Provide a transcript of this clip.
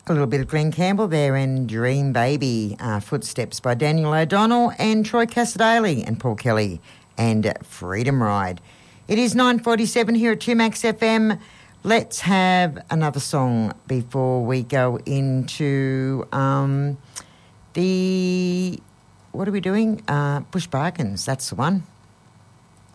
A little bit of Glenn Campbell there and Dream Baby, Footsteps by Daniel O'Donnell and Troy Cassadaly and Paul Kelly and Freedom Ride. It is 9:47 here at 2Max FM. Let's have another song before we go into what are we doing? Bush Bargains, that's the one.